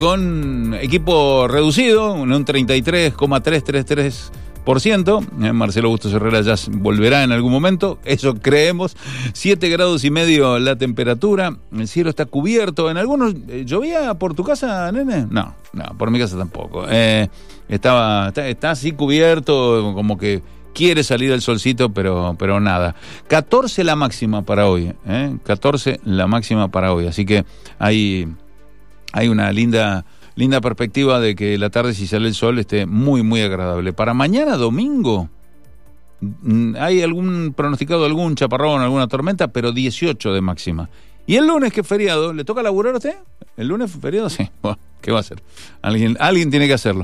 con equipo reducido, un 33,333%. Marcelo Bustos Herrera ya volverá en algún momento, eso creemos. 7 grados y medio la temperatura, el cielo está cubierto. En algunos, ¿llovía por tu casa, nene? No, por mi casa tampoco. Está así cubierto, como que quiere salir el solcito, pero nada. 14 la máxima para hoy, 14 la máxima para hoy, así que hay una linda perspectiva de que la tarde, si sale el sol, esté muy, muy agradable. Para mañana domingo, hay algún pronosticado, algún chaparrón, alguna tormenta, pero 18 de máxima. Y el lunes, que es feriado, ¿le toca laburar a usted? ¿El lunes es feriado? Sí. Bueno, ¿qué va a hacer? Alguien tiene que hacerlo.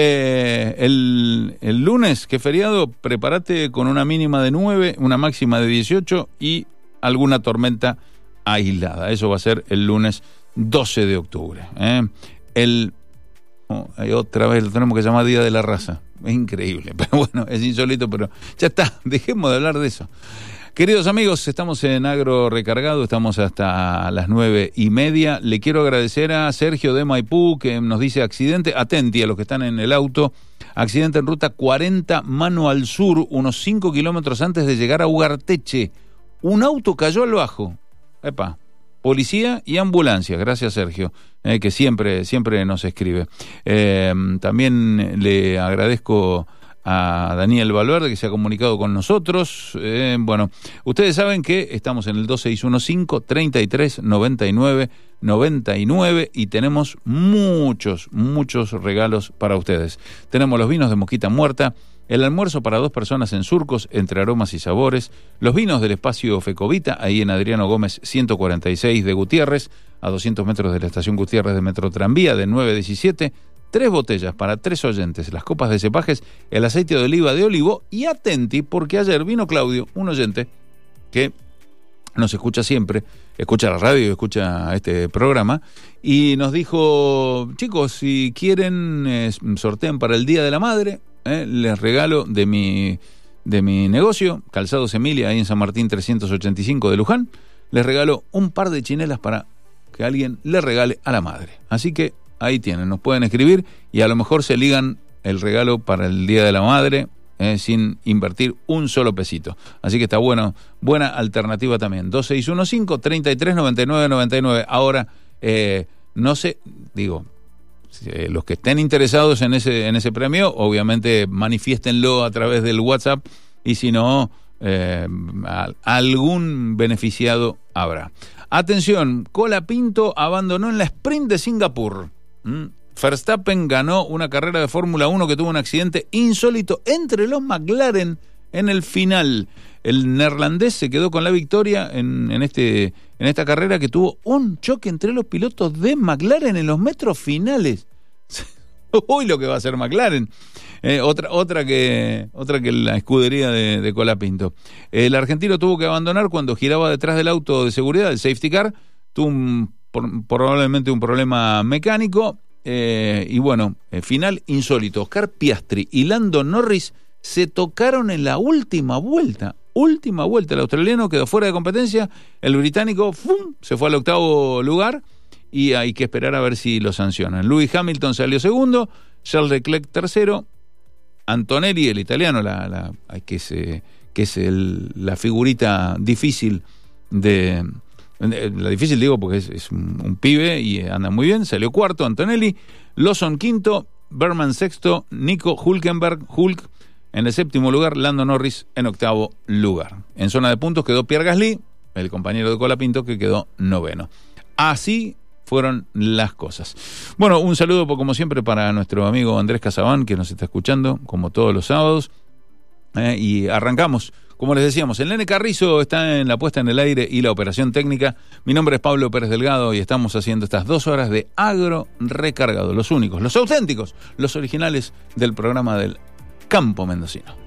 El lunes, que es feriado, prepárate con una mínima de 9, una máxima de 18 y alguna tormenta aislada. Eso va a ser el lunes 12 de octubre. Otra vez lo tenemos que llamar Día de la Raza. Es increíble, pero bueno, es insólito, pero ya está, dejemos de hablar de eso. Queridos amigos, estamos en Agro Recargado, estamos hasta las 9:30. Le quiero agradecer a Sergio de Maipú, que nos dice accidente, atenti a los que están en el auto, accidente en ruta 40 Mano al Sur, unos 5 kilómetros antes de llegar a Ugarteche. Un auto cayó al bajo. Epa. Policía y ambulancia, gracias Sergio, que siempre nos escribe. También le agradezco a Daniel Valverde, que se ha comunicado con nosotros. Bueno, ustedes saben que estamos en el 2615-3399-99 y tenemos muchos regalos para ustedes. Tenemos los vinos de Mosquita Muerta, el almuerzo para 2 personas en Surcos, entre aromas y sabores, los vinos del espacio Fecovita, ahí en Adriano Gómez 146 de Gutiérrez, a 200 metros de la estación Gutiérrez de Metro Tranvía, de 9 a 17, 3 botellas para 3 oyentes, las copas de cepajes, el aceite de oliva de olivo, y atenti, porque ayer vino Claudio, un oyente que nos escucha siempre, escucha la radio, escucha este programa, y nos dijo, chicos, si quieren, sorteen para el Día de la Madre, les regalo de mi negocio, Calzados Emilia, ahí en San Martín 385 de Luján, les regalo un par de chinelas para que alguien le regale a la madre. Así que ahí tienen, nos pueden escribir y a lo mejor se ligan el regalo para el Día de la Madre sin invertir un solo pesito. Así que está buena alternativa también. 2615-3399-99. Ahora, no sé, digo, los que estén interesados en ese premio, obviamente manifiéstenlo a través del WhatsApp, y si no, algún beneficiado habrá. Atención, Colapinto abandonó en la sprint de Singapur. Verstappen ganó una carrera de Fórmula 1 que tuvo un accidente insólito entre los McLaren en el final. El neerlandés se quedó con la victoria en esta carrera, que tuvo un choque entre los pilotos de McLaren en los metros finales. Uy, lo que va a hacer McLaren. Otra que la escudería de Colapinto. El argentino tuvo que abandonar cuando giraba detrás del auto de seguridad, el safety car. Tuvo probablemente un problema mecánico. Y bueno, final insólito. Oscar Piastri y Lando Norris se tocaron en la última vuelta. El australiano quedó fuera de competencia, el británico se fue al 8º lugar, y hay que esperar a ver si lo sancionan. Lewis Hamilton salió segundo, Charles Leclerc tercero, Antonelli, el italiano, que es la figurita difícil la difícil digo porque es un pibe y anda muy bien, salió cuarto Antonelli, Lawson quinto, Berman sexto, Nico Hülkenberg, Hulk en el 7º lugar, Lando Norris en 8º lugar. En zona de puntos quedó Pierre Gasly, el compañero de Colapinto, que quedó 9º. Así fueron las cosas. Bueno, un saludo como siempre para nuestro amigo Andrés Casabán, que nos está escuchando como todos los sábados, y arrancamos. Como les decíamos, el Nene Carrizo está en la puesta en el aire y la operación técnica. Mi nombre es Pablo Pérez Delgado y estamos haciendo estas 2 horas de Agro Recargado, los únicos, los auténticos, los originales del programa del campo mendocino.